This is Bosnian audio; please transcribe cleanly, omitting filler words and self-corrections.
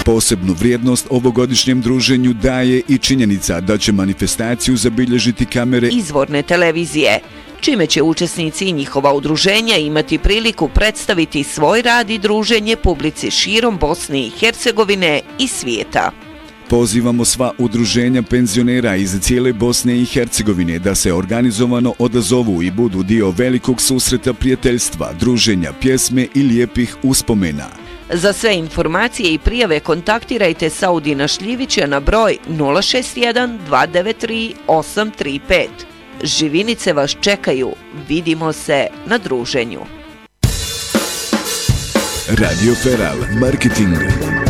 Posebnu vrijednost ovogodišnjem druženju daje i činjenica da će manifestaciju zabilježiti kamere izvorne televizije, čime će učesnici i njihova udruženja imati priliku predstaviti svoj rad i druženje publici širom Bosne i Hercegovine i svijeta. Pozivamo sva udruženja penzionera iz cijele Bosne i Hercegovine da se organizovano odazovu i budu dio velikog susreta prijateljstva, druženja, pjesme i lijepih uspomena. Za sve informacije i prijave kontaktirajte Saudina Šljivića na broj 061 293 835. Živinice vas čekaju. Vidimo se na druženju. Radio Feral Marketing.